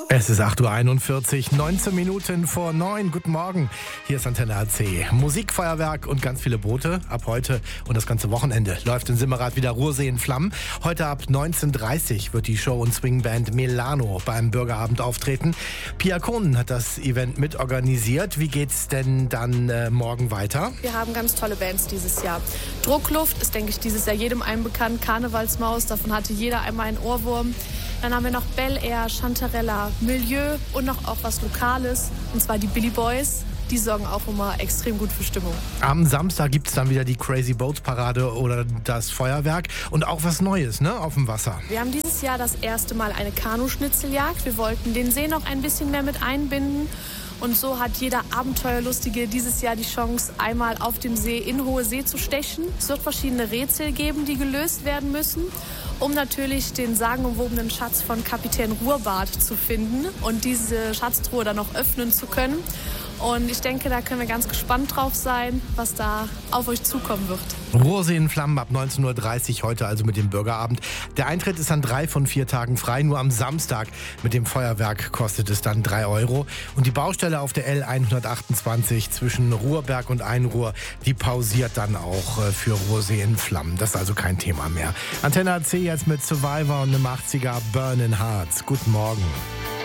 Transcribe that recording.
Es ist 8.41 Uhr, 19 Minuten vor 9. Guten Morgen, hier ist Antenne AC. Musikfeuerwerk und ganz viele Boote. Ab heute und das ganze Wochenende läuft in Simmerath wieder Ruhrsee in Flammen. Heute ab 19.30 Uhr wird die Show- und Swingband Melano beim Bürgerabend auftreten. Pia Kohnen hat das Event mitorganisiert. Wie geht's denn dann morgen weiter? Wir haben ganz tolle Bands dieses Jahr. Druckluft ist, denke ich, dieses Jahr jedem einen bekannt. Karnevalsmaus, davon hatte jeder einmal einen Ohrwurm. Dann haben wir noch Bel Air, Chantarella, Milieu und noch auch was Lokales, und zwar die Billy Boys. Die sorgen auch immer extrem gut für Stimmung. Am Samstag gibt es dann wieder die Crazy Boats Parade oder das Feuerwerk und auch was Neues, ne, auf dem Wasser. Wir haben dieses Jahr das erste Mal eine Kanuschnitzeljagd. Wir wollten den See noch ein bisschen mehr mit einbinden. Und so hat jeder Abenteuerlustige dieses Jahr die Chance, einmal auf dem See in hohe See zu stechen. Es wird verschiedene Rätsel geben, die gelöst werden müssen, um natürlich den sagenumwobenen Schatz von Kapitän Ruhrbart zu finden und diese Schatztruhe dann noch öffnen zu können. Und ich denke, da können wir ganz gespannt drauf sein, was da auf euch zukommen wird. Ruhrsee in Flammen ab 19.30 Uhr heute also mit dem Bürgerabend. Der Eintritt ist an 3 von 4 Tagen frei. Nur am Samstag mit dem Feuerwerk kostet es dann 3 Euro. Und die Baustelle auf der L128 zwischen Ruhrberg und Einruhr, die pausiert dann auch für Ruhrsee in Flammen. Das ist also kein Thema mehr. Antenne AC jetzt mit Survivor und einem 80er Burning Hearts. Guten Morgen.